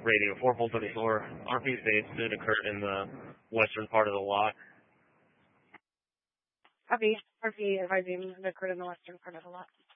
Radio 4-4-34. RP incident occurred in the western part of the lot. RP advising it occurred in the western part of the lot.